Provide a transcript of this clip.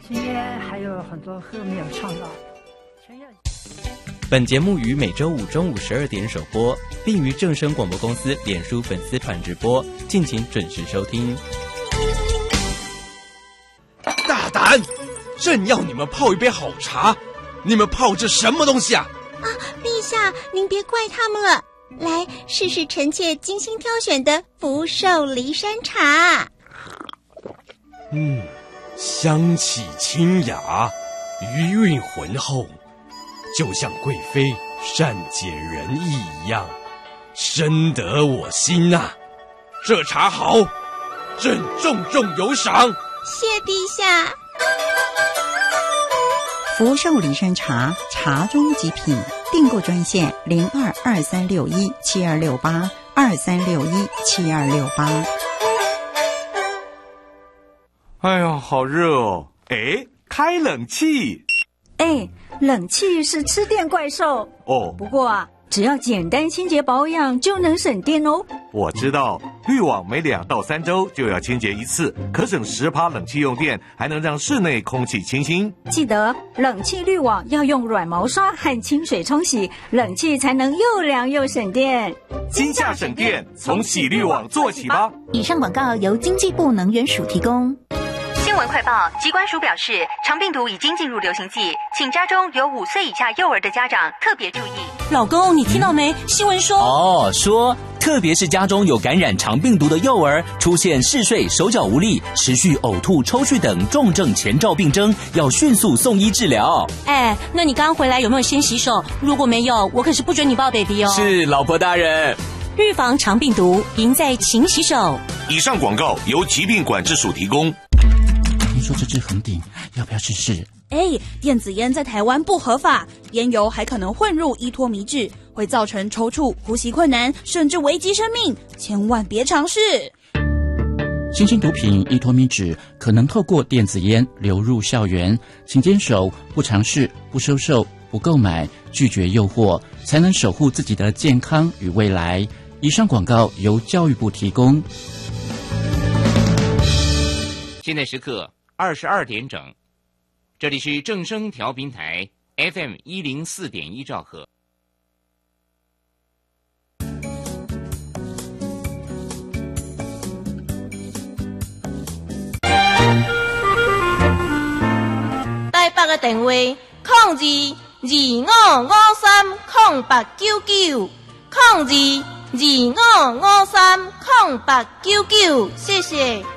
今天还有很多歌没有唱到。 本节目于每周五中午12点首播，并于正声广播公司脸书粉丝团直播，敬请准时收听。 大胆！朕要你们泡一杯好茶，你们泡这什么东西啊？ 陛下，您别怪他们了。来，试试臣妾精心挑选的福寿梨山茶。 香气清雅，余韵浑厚，就像贵妃善解人意一样，深得我心啊！这茶好，朕重重有赏。 谢陛下。 福寿梨山茶，茶中极品，订购专线0223617268，23617268。 哎呀，好热哦！开冷气。 冷气是吃电怪兽哦。 不过只要简单清洁保养就能省电哦。 我知道，滤网每2到3周就要清洁一次，可省10%冷气用电，还能让室内空气清新。 记得冷气滤网要用软毛刷和清水冲洗，冷气才能又凉又省电。 今夏省电，从洗滤网做起吧。 以上广告由经济部能源署提供。 新闻快报，疾管署表示，肠病毒已经进入流行季，请家中有5岁以下幼儿的家长特别注意。 老公，你听到没？新闻说说特别是家中有感染肠病毒的幼儿，出现嗜睡、手脚无力、持续呕吐、抽搐等重症前兆病征，要迅速送医治疗。 那你刚回来有没有先洗手？如果没有，我可是不准你抱 baby 哦。 是，老婆大人。 预防肠病毒，赢在勤洗手。 以上广告由疾病管制署提供。 听说这支很顶，要不要试试？ 电子烟在台湾不合法，烟油还可能混入依托米脂，会造成抽搐、呼吸困难，甚至危及生命，千万别尝试。 新型毒品依托米脂可能透过电子烟流入校园，请坚守不尝试、不收受、不购买，拒绝诱惑，才能守护自己的健康与未来。以上广告由教育部提供。 现在时刻22点整，这里是正声调频台 FM 104.1兆赫。 台北的电话0225530899，0225530899，谢谢。